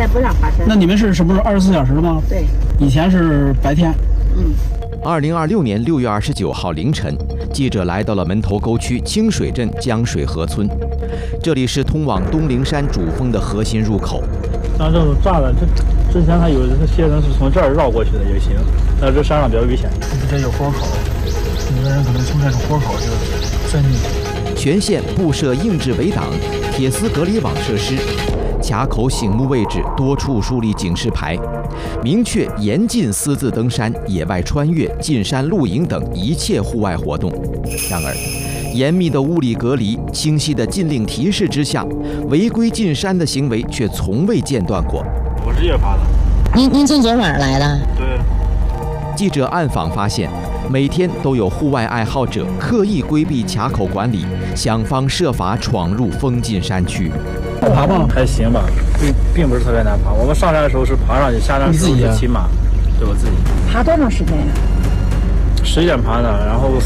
在不让爬山。 那你们是什么时候24小时吗？ 对， 以前是白天。 2026年6月29号凌晨，记者来到了门头沟区清水镇江水河村，这里是通往东陵山主峰的核心入口。 像这种炸的，之前还有些人是从这儿绕过去的也行，但是这山上比较危险。这有豁口，有的人可能从这种豁口就钻进去。 全县布设硬质围挡、铁丝隔离网设施，卡口醒目位置多处树立警示牌，明确严禁私自登山、野外穿越、进山露营等一切户外活动。然而，严密的物理隔离、清晰的禁令提示之下，违规进山的行为却从未间断过。 我是夜爬的。 您从昨晚来的？ 对。 记者暗访发现，每天都有户外爱好者刻意规避卡口管理，想方设法闯入封禁山区。 好爬吗？还行吧，并不是特别难爬。我们上山的时候是爬上去，下山的时候是骑马。对，我自己。 爬多长时间呀 ？11点爬的，然后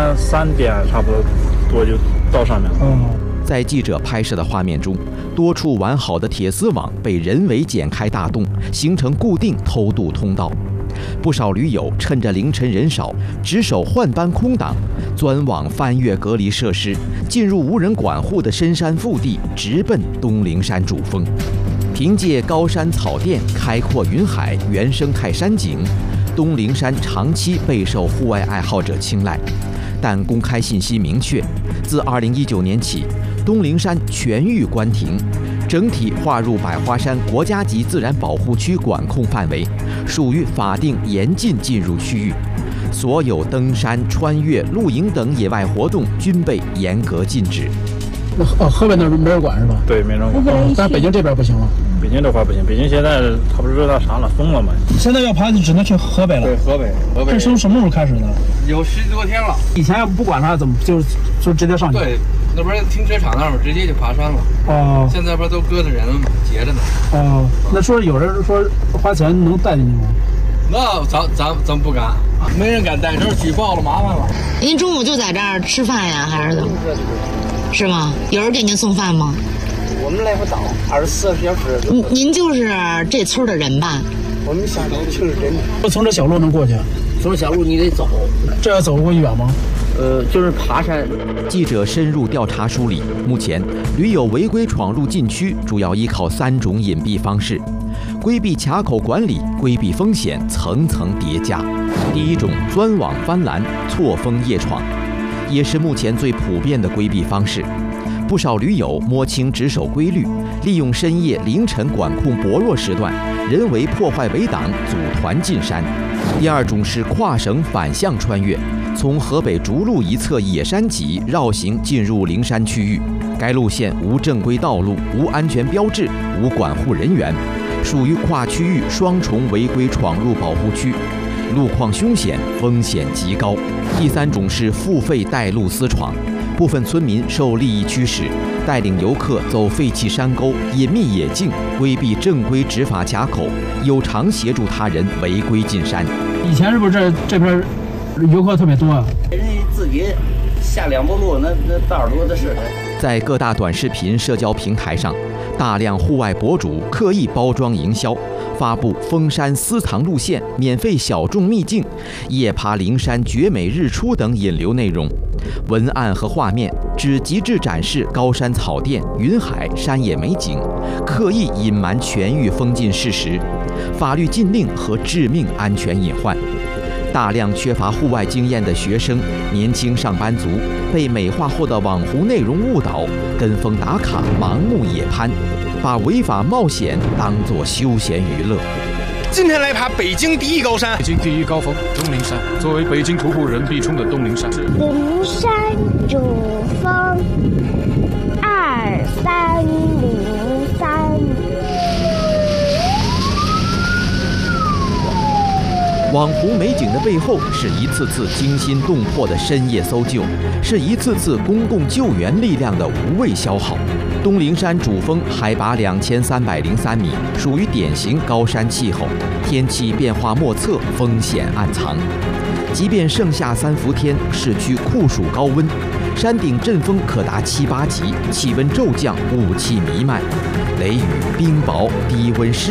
3点差不多就到上面了。 在记者拍摄的画面中，多处完好的铁丝网被人为剪开大洞，形成固定偷渡通道。不少驴友趁着凌晨人少，值守换班空档，钻网翻越隔离设施，进入无人管护的深山腹地，直奔东陵山主峰。凭借高山草甸、开阔云海、原生态山景，东陵山长期备受户外爱好者青睐。但公开信息明确，自2019年起，东陵山全域关停，整体划入百花山国家级自然保护区管控范围，属于法定严禁进入区域。所有登山、穿越、露营等野外活动均被严格禁止。 河北那边没人管是吧？对，没人管。但北京这边不行了。北京这块不行，北京现在它不是热到啥了，封了嘛。现在要爬就只能去河北了。对，河北。这是从什么时候开始的？ 有10多天了。 以前要不管它，怎么就直接上去？ 对，那边停车场那儿直接就爬山了。 哦。 现在不是都搁着人了吗？截着呢。 哦，那说有人说花钱能带进去吗？ 那咱不敢，没人敢带，这举报了麻烦了。 您中午就在这儿吃饭呀，还是怎么？是吗？有人给您送饭吗？ 我们来不到，24小时。 您就是这村的人吧？ 我们下楼就是人。 从这小路能过去？ 从小路你得走。 这要走过去远吗？ 就是爬山。 记者深入调查梳理，目前驴友违规闯入禁区，主要依靠3种隐蔽方式，规避卡口管理，规避风险层层叠加。第一种，钻网翻栏，错峰夜闯，也是目前最普遍的规避方式。不少驴友摸清值守规律，利用深夜、凌晨管控薄弱时段，人为破坏围挡，组团进山。第二种是跨省反向穿越，从河北逐鹿一侧野山脊绕行进入灵山区域。该路线无正规道路、无安全标志、无管护人员，属于跨区域双重违规闯入保护区，路况凶险，风险极高。第三种是付费带路私闯，部分村民受利益驱使，带领游客走废弃山沟、隐秘野径，规避正规执法卡口，有偿协助他人违规进山。 以前是不是这边游客特别多啊？ 人家自己下2步路，那道多的是。 在各大短视频社交平台上，大量户外博主刻意包装营销，发布封山私藏路线、免费小众秘境、夜爬灵山绝美日出等引流内容。文案和画面只极致展示高山草甸、云海、山野美景，刻意隐瞒全域封禁事实、法律禁令和致命安全隐患。大量缺乏户外经验的学生、年轻上班族被美化后的网红内容误导，跟风打卡、盲目野攀，把违法冒险当作休闲娱乐。 今天来爬北京第1高山， 北京第1高峰东陵山，作为北京徒步人必冲的东陵山。 灵山主峰2303。 网红美景的背后，是一次次惊心动魄的深夜搜救，是一次次公共救援力量的无谓消耗。东陵山主峰海拔2303米，属于典型高山气候，天气变化莫测，风险暗藏。即便盛夏3伏天，市区酷暑高温，山顶阵风可达7、8级，气温骤降，雾气弥漫，雷雨、冰雹、低温湿